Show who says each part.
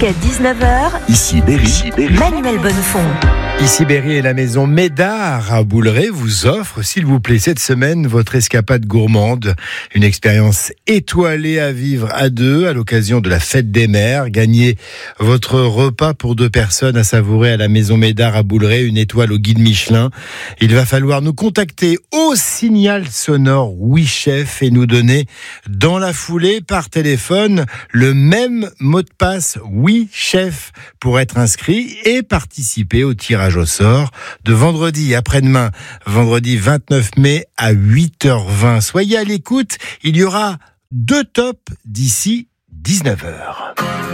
Speaker 1: jusqu'à 19h.
Speaker 2: Ici Berry.
Speaker 1: Manuel Bonnefond.
Speaker 3: Ici Berry et la maison Médard à Bouleret vous offre, s'il vous plaît, cette semaine, votre escapade gourmande. Une expérience étoilée à vivre à deux à l'occasion de la fête des mères. Gagnez votre repas pour 2 personnes à savourer à la maison Médard à Bouleret, une étoile au guide Michelin. Il va falloir nous contacter au signal sonore Oui Chef et nous donner dans la foulée par téléphone le même mot de passe Oui Chef pour être inscrit et participer au tirage au sort de vendredi après-demain, vendredi 29 mai à 8h20. Soyez à l'écoute, il y aura 2 tops d'ici 19h.